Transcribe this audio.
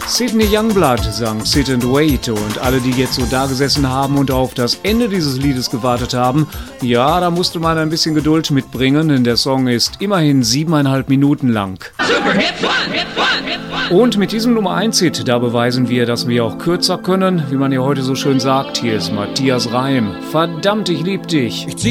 Sydney Youngblood sang Sit and Wait und alle, die jetzt so da gesessen haben und auf das Ende dieses Liedes gewartet haben, ja, da musste man ein bisschen Geduld mitbringen, denn der Song ist immerhin 7,5 Minuten lang. Super Hit One. Und mit diesem Nummer 1 Hit, da beweisen wir, dass wir auch kürzer können, wie man ja heute so schön sagt. Hier ist Matthias Reim. Verdammt, ich lieb dich.